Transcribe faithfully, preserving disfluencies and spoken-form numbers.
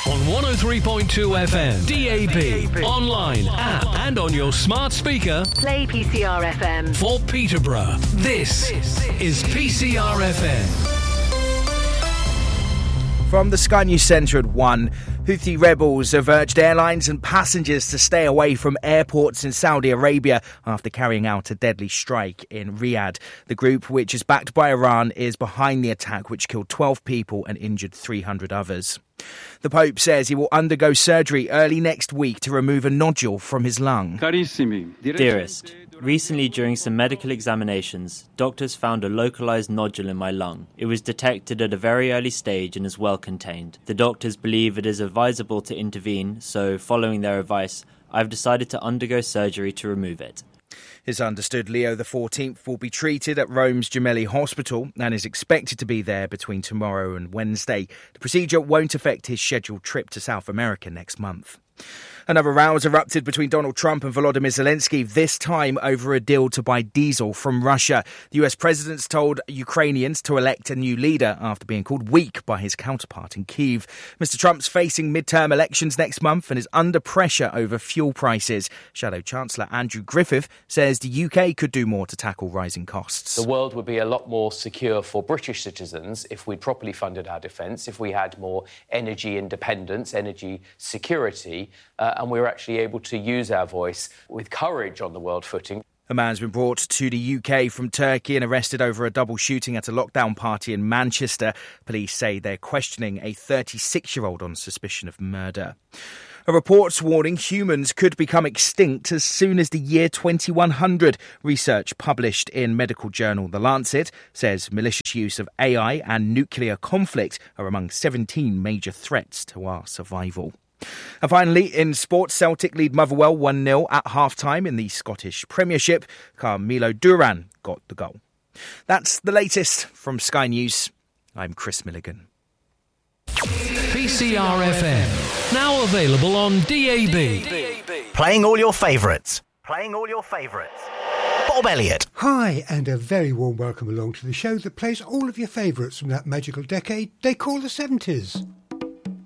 On one oh three point two F M, D A B, online, app, and on your smart speaker. Play P C R F M. For Peterborough, this is P C R F M. From the Sky News Centre at one, Houthi rebels have urged airlines and passengers to stay away from airports in Saudi Arabia after carrying out a deadly strike in Riyadh. The group, which is backed by Iran, is behind the attack, which killed twelve people and injured three hundred others. The Pope says he will undergo surgery early next week to remove a nodule from his lung. Dearest, recently during some medical examinations, doctors found a localised nodule in my lung. It was detected at a very early stage and is well contained. The doctors believe it is advisable to intervene, so following their advice, I've decided to undergo surgery to remove it. It's understood Leo the fourteenth will be treated at Rome's Gemelli Hospital and is expected to be there between tomorrow and Wednesday. The procedure won't affect his scheduled trip to South America next month. Another row has erupted between Donald Trump and Volodymyr Zelensky, this time over a deal to buy diesel from Russia. The U S president's told Ukrainians to elect a new leader after being called weak by his counterpart in Kyiv. Mister Trump's facing midterm elections next month and is under pressure over fuel prices. Shadow Chancellor Andrew Griffith says the U K could do more to tackle rising costs. The world would be a lot more secure for British citizens if we properly funded our defence, if we had more energy independence, energy security, uh, and we were actually able to use our voice with courage on the world footing. A man's been brought to the U K from Turkey and arrested over a double shooting at a lockdown party in Manchester. Police say they're questioning a thirty-six-year-old on suspicion of murder. A report's warning humans could become extinct as soon as the year twenty-one hundred. Research published in medical journal The Lancet says malicious use of A I and nuclear conflict are among seventeen major threats to our survival. And finally, in sports, Celtic lead Motherwell one nil at half-time in the Scottish Premiership. Carmelo Duran got the goal. That's the latest from Sky News. I'm Chris Milligan. P C R F M, now available on D A B. Playing all your favourites. Playing all your favourites. Bob Elliott. Hi, and a very warm welcome along to the show that plays all of your favourites from that magical decade they call the seventies.